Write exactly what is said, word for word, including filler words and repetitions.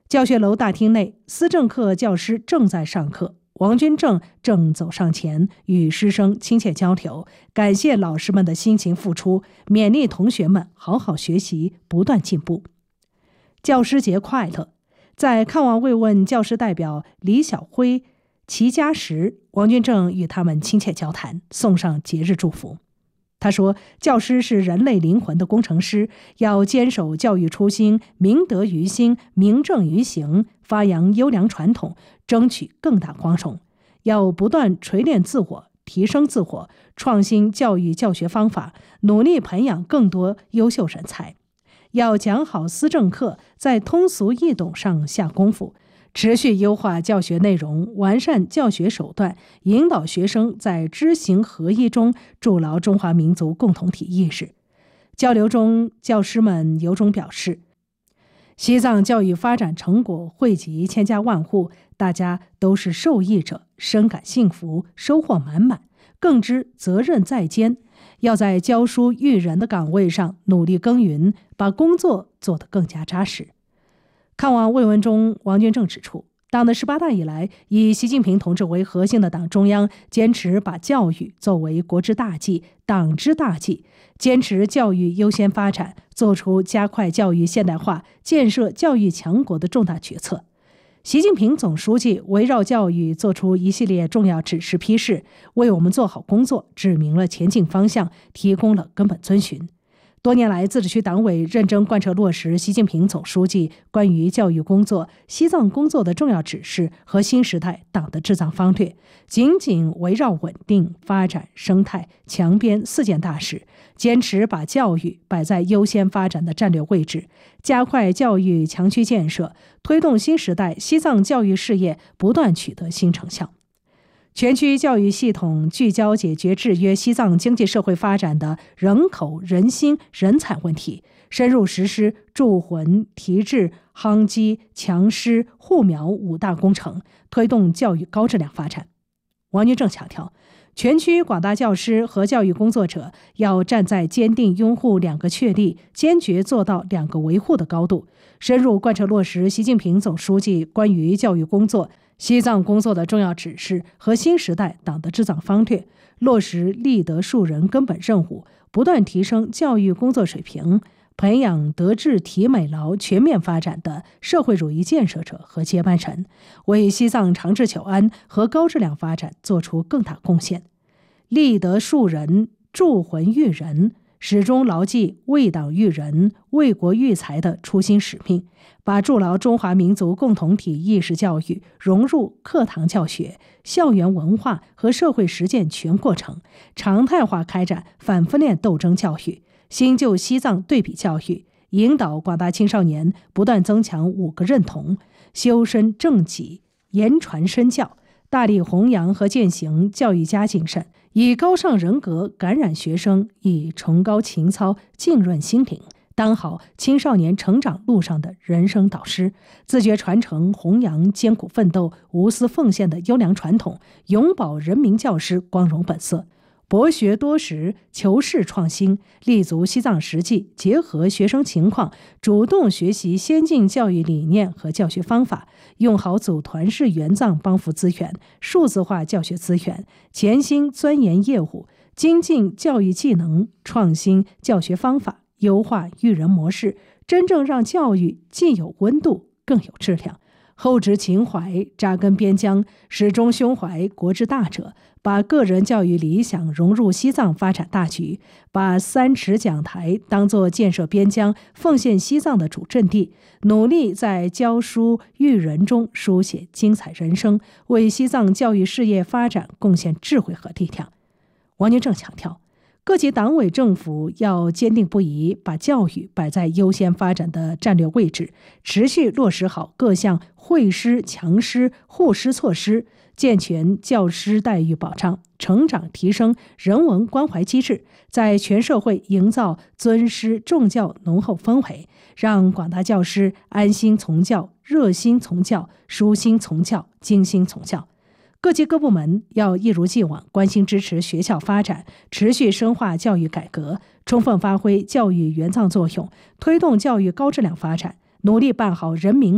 教学楼大厅内，思政课教师正在上课，王军正正走上前与师生亲切交流，感谢老师们的辛勤付出，勉励同学们好好学习，不断进步。教师节快乐！在看望慰问教师代表李晓辉、齐家时，王军正与他们亲切交谈，送上节日祝福。他说，教师是人类灵魂的工程师，要坚守教育初心，明德于心，明正于行，发扬优良传统，争取更大光荣。要不断锤炼自我，提升自我，创新教育教学方法，努力培养更多优秀人才。要讲好思政课，在通俗易懂上下功夫，持续优化教学内容，完善教学手段，引导学生在知行合一中筑牢中华民族共同体意识。交流中，教师们由衷表示，西藏教育发展成果惠及千家万户，大家都是受益者，深感幸福，收获满满，更知责任在肩，要在教书育人的岗位上努力耕耘，把工作做得更加扎实。看望慰问中，王军正指出，党的十八大以来，以习近平同志为核心的党中央坚持把教育作为国之大计、党之大计，坚持教育优先发展，做出加快教育现代化、建设教育强国的重大决策。习近平总书记围绕教育做出一系列重要指示批示，为我们做好工作指明了前进方向，提供了根本遵循。多年来，自治区党委认真贯彻落实习近平总书记关于教育工作、西藏工作的重要指示和新时代党的治藏方略，紧紧围绕稳定、发展、生态、强边四件大事，坚持把教育摆在优先发展的战略位置，加快教育强区建设，推动新时代西藏教育事业不断取得新成效。全区教育系统聚焦解决制约西藏经济社会发展的人口、人心、人才问题，深入实施筑魂、提质、夯基、强师、护苗五大工程，推动教育高质量发展。王军正强调，全区广大教师和教育工作者要站在坚定拥护两个确立、坚决做到两个维护的高度，深入贯彻落实习近平总书记关于教育工作、西藏工作的重要指示和新时代党的治藏方略，落实立德树人根本任务，不断提升教育工作水平，培养德智体美劳全面发展的社会主义建设者和接班人，为西藏长治久安和高质量发展做出更大贡献。立德树人，筑魂育人，始终牢记为党育人、为国育才的初心使命，把筑牢中华民族共同体意识教育融入课堂教学、校园文化和社会实践全过程，常态化开展反分裂斗争教育、新旧西藏对比教育，引导广大青少年不断增强五个认同，修身正己，言传身教，大力弘扬和践行教育家精神，以高尚人格感染学生，以崇高情操浸润心灵，当好青少年成长路上的人生导师，自觉传承弘扬艰苦奋斗、无私奉献的优良传统，永葆人民教师光荣本色。博学多识，求是创新，立足西藏实际，结合学生情况，主动学习先进教育理念和教学方法，用好组团式援藏帮扶资源、数字化教学资源，潜心钻研业务，精进教育技能，创新教学方法，优化育人模式，真正让教育既有温度，更有质量。厚植情怀，扎根边疆，始终胸怀国之大者，把个人教育理想融入西藏发展大局，把三尺讲台当作建设边疆、奉献西藏的主阵地，努力在教书育人中书写精彩人生，为西藏教育事业发展贡献智慧和力量。王军正强调，各级党委政府要坚定不移把教育摆在优先发展的战略位置，持续落实好各项惠师、强师、护师措施，健全教师待遇保障、成长提升人文关怀机制，在全社会营造尊师重教浓厚氛围，让广大教师安心从教、热心从教、舒心从教、精心从教。各级各部门要一如既往关心支持学校发展，持续深化教育改革，充分发挥教育援藏作用，推动教育高质量发展，努力办好人民